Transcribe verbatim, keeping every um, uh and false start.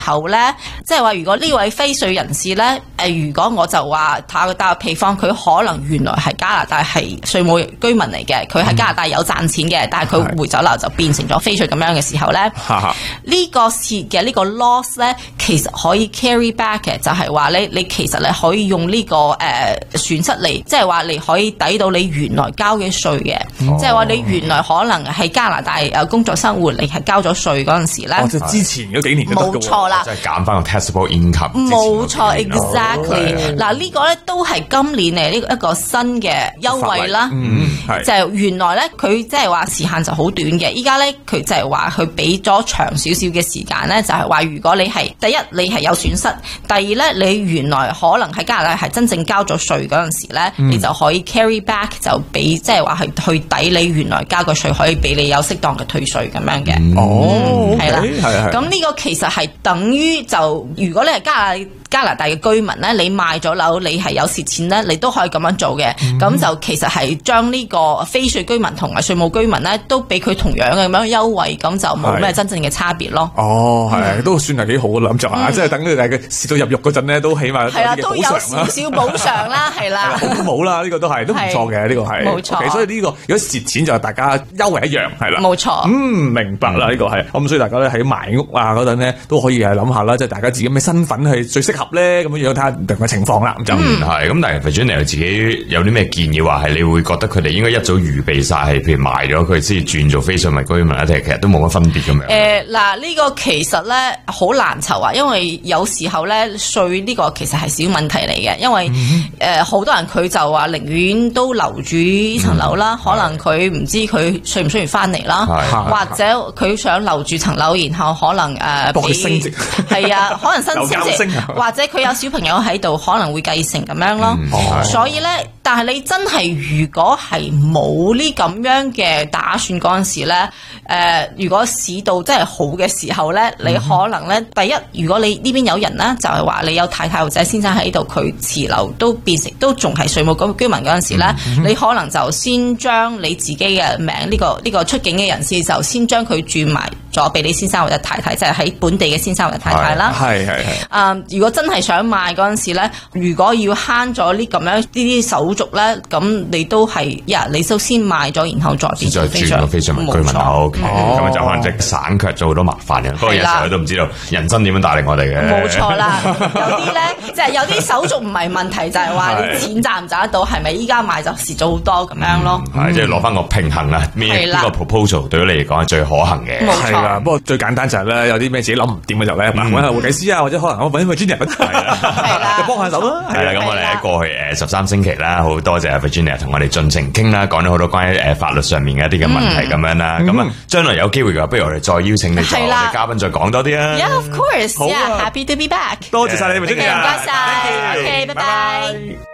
後咧，即係話如果呢位非稅人士咧，誒，如果我就話打個打個譬方，佢可能原來係加拿大係稅務居民嚟嘅，佢喺加拿大有賺錢嘅，但係佢回酒樓就變成咗非稅咁樣嘅時候咧，呢個蝕嘅呢個 loss 咧，其實可以 carry back 嘅，就係話你你其實你可以用呢、這個誒、呃、損失嚟，即係話你可以抵到你原來交嘅稅嘅，即係話你原來可能喺加拿大誒工作生活，你係交咗稅嗰陣時咧， 哦，即係之前嗰幾年冇錯啦， 即係減翻個 taxable income。 冇錯 ，exactly。嗱呢個咧都係今年誒呢一個新嘅優惠啦。 嗯，係就係原來咧，佢即係話時限就好短嘅。依家咧佢就係話佢俾咗長少少嘅時間咧，就係話如果你係第一你係有損失，第二咧你原來可能喺加拿大係真正交咗稅嗰陣時咧，嗯、你就可以 carry back 就俾即係話係去抵你原來交個稅，可以俾你有適當嘅退稅咁樣嘅。 嗯、哦， 係啦， 係係。 咁呢個其實係等於就如果你係加拿大。加拿大嘅居民咧，你賣咗樓，你係有蝕錢咧，你都可以咁樣做嘅。咁、嗯、就其實係將呢個非稅居民同埋稅務居民咧，都俾佢同樣嘅咁樣優惠，咁就冇咩真正嘅差別咯。 哦，係、嗯，都算係幾好嘅諗就啊，嗯、即係等你哋嘅蝕到入獄嗰陣咧，都起碼係啦，都有少少補償啦，係啦， 好都冇啦，呢、呢個都係都唔錯嘅，呢、呢個係冇錯。 Okay, 所以呢、呢個如果蝕錢就大家優惠一樣係啦， 冇錯。 嗯，明白啦，呢、呢個係咁，所以大家咧喺買屋啊嗰陣咧都可以係諗下啦，即係大家自己咩身份係最適合咧咁樣樣。唔同嘅情況啦，咁就嗯係咁。但係 Virginia 自己有啲咩建議話係你會覺得佢哋應該一早預備晒，係譬如賣咗佢先轉做非稅務居民咧，定係其實都冇乜分別咁樣？ 誒嗱，呢個其實咧好難籌啊，因為有時候咧稅呢個其實係小問題嚟嘅，因為誒好、嗯呃、多人佢就話寧願都留住呢層樓啦，嗯、可能佢唔知佢需唔需要翻嚟啦，或者佢想留住層樓，然後可能誒幫佢升值， 係啊，可能新升值。或者佢有小朋友喺度，可能會繼承咁樣咯。嗯、所以咧，但係你真係如果係冇呢咁樣嘅打算嗰陣時咧，誒、呃，如果市道真係好嘅時候咧，你可能咧，第一，如果你呢邊有人啦，就係、是、話你有太太或者先生喺度，佢持樓都變成都仲係稅務居民嗰陣時咧，嗯、你可能就先將你自己嘅名呢、這個呢、這個出境嘅人士，就先將佢轉埋咗俾你先生或者太太，即係喺本地嘅先生或者太太啦。 係係係。 啊，如果真係想賣嗰陣時咧，如果要慳咗呢咁樣呢啲手續咧，咁你都係呀，你都先賣咗，然後再變再轉個非稅務居民樓，咁樣就可能即係省卻咗好多麻煩嘅。不過有時候都唔知道人生點樣帶領我哋嘅。 冇錯啦，有啲咧即係有啲手續唔係問題，就係話你錢賺唔賺得到，係咪依家賣就蝕咗好多咁樣咯？ 係即係攞翻個平衡啊！咩呢個 proposal 對於你嚟講係最可行嘅？ 冇錯。 不過最簡單就係咧，有啲咩自己諗唔掂嘅就咧，揾下會計師啊，或者可能我揾個專人係啦，就幫下手啦。 係啦，咁我哋喺過去誒十三星期啦，好多謝 Virginia 同我哋盡情傾啦，講咗好多關於誒法律上面嘅一啲嘅問題咁樣啦。咁啊，將來有機會嘅話，不如我哋再邀請你做我哋嘉賓，再講多啲啊。 Yeah, of course. Yeah, happy to be back. 多謝晒你，Virginia。 唔該晒。OK，拜拜。